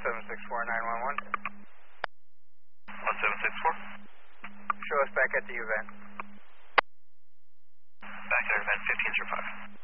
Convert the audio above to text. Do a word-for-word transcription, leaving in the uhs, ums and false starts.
seven six four nine one one. one seven six four. Show us back at the event. Back at event fifteen zero five.